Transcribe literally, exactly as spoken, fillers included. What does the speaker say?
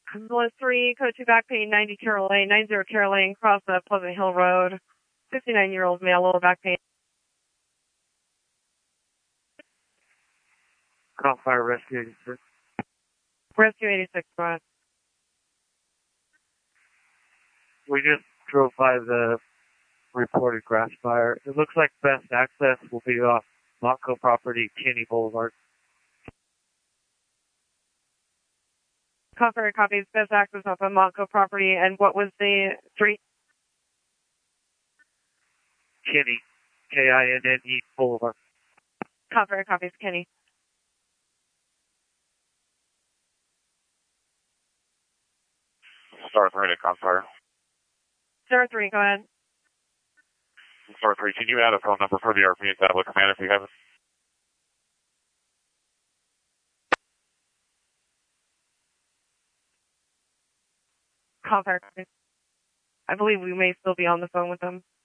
Ambulance three, code two back pain, ninety Carroll Lane, ninety Carroll Lane, cross the Pleasant Hill Road. fifty-nine-year-old male, lower back pain. Call fire rescue eighty-six. Rescue eighty-six, go ahead. We just drove by the reported grass fire. It looks like best access will be off Montco property, Kinney Boulevard. Call fire copies, best access off of Montco property, and what was the street? Kinney, K I N N E Boulevard. Call fire copies, Kenny. Star three to Confire. Star three, go ahead. Star three, can you add a phone number for the Army tablet command if you have it? Call fire copies. I believe we may still be on the phone with them.